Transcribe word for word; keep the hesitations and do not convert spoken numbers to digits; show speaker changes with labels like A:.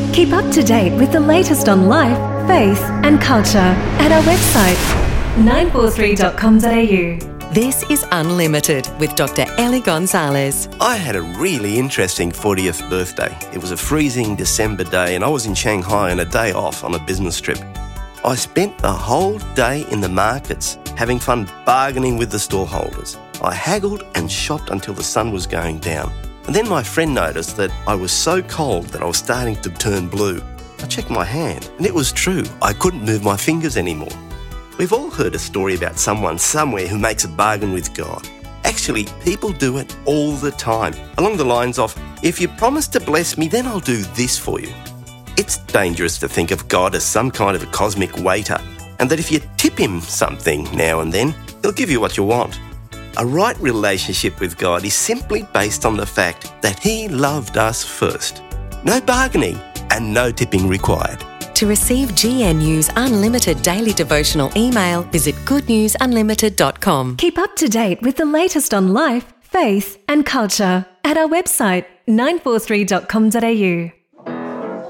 A: Keep up to date with the latest on life, faith and culture at our website nine four three dot com dot a u.
B: This is Unlimited with Doctor Ellie Gonzalez.
C: I had a really interesting fortieth birthday. It was a freezing December day and I was in Shanghai on a day off on a business trip. I spent the whole day in the markets having fun bargaining with the storeholders. I haggled and shopped until the sun was going down. And then my friend noticed that I was so cold that I was starting to turn blue. I checked my hand and it was true. I couldn't move my fingers anymore. We've all heard a story about someone somewhere who makes a bargain with God. Actually, people do it all the time, along the lines of, if you promise to bless me, then I'll do this for you. It's dangerous to think of God as some kind of a cosmic waiter, and that if you tip him something now and then, he'll give you what you want. A right relationship with God is simply based on the fact that he loved us first. No bargaining and no tipping required.
B: To receive G N U's unlimited daily devotional email, visit good news unlimited dot com.
A: Keep up to date with the latest on life, faith and culture at our website nine four three dot com dot a u.